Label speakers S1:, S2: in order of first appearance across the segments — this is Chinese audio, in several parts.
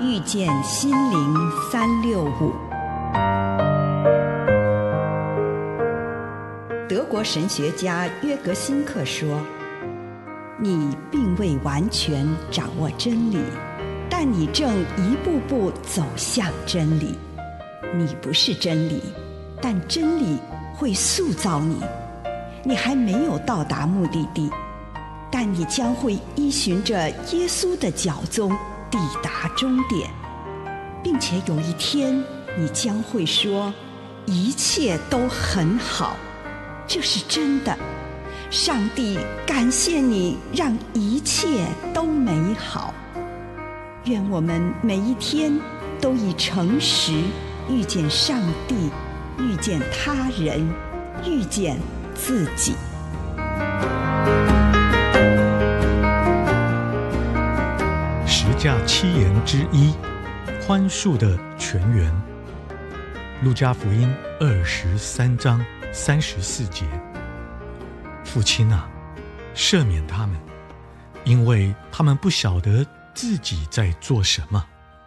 S1: 遇见心灵365。德国神学家约格辛克说，你并未完全掌握真理，但你正一步步走向真理。你不是真理，但真理会塑造你。你还没有到达目的地，但你将会依循着耶稣的脚踪抵达终点，并且有一天你将会说，一切都很好。这是真的。上帝感谢你，让一切都美好。愿我们每一天都以诚实遇见上帝，遇见他人，遇见自己。
S2: 十架七言之一，宽恕的泉源。路加福音23章34节。父亲啊，赦免他们，因为他们不晓得自己在做什么。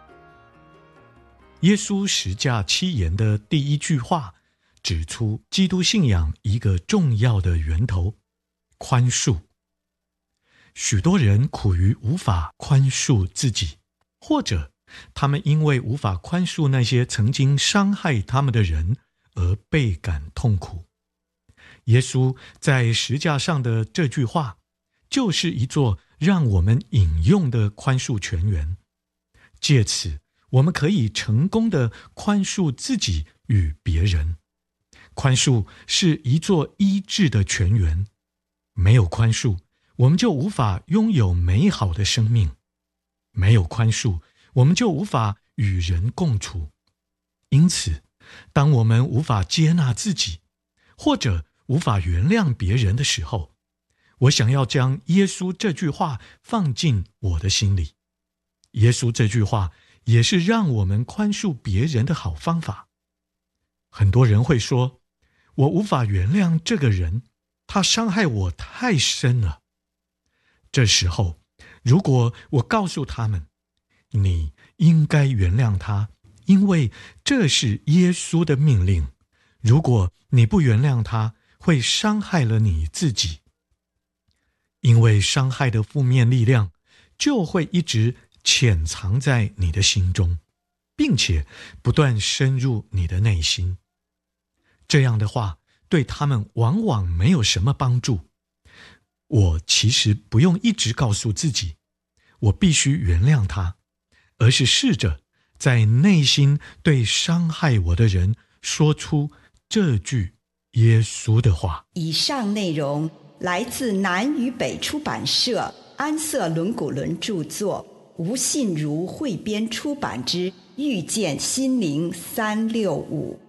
S2: 耶稣十架七言的第一句话指出基督信仰一个重要的源头：宽恕。许多人苦于无法宽恕自己，或者他们因为无法宽恕那些曾经伤害他们的人而倍感痛苦。耶稣在十架上的这句话，就是一座让我们饮用的宽恕泉源。借此，我们可以成功地宽恕自己与别人。宽恕是一座医治的泉源，没有宽恕，我们就无法拥有美好的生命；没有宽恕，我们就无法与人共处。因此，当我们无法接纳自己，或者无法原谅别人的时候，我想要将耶稣这句话放进我的心里。耶稣这句话也是让我们宽恕别人的好方法。很多人会说，我无法原谅这个人，他伤害我太深了。这时候，如果我告诉他们，你应该原谅他，因为这是耶稣的命令，如果你不原谅他，会伤害了你自己。因为伤害的负面力量就会一直潜藏在你的心中，并且不断深入你的内心。这样的话，对他们往往没有什么帮助。我其实不用一直告诉自己，我必须原谅他，而是试着在内心对伤害我的人说出这句耶稣的话。
S1: 以上内容来自南与北出版社安瑟伦古伦著作，吴信如汇编出版之《遇见心灵365》。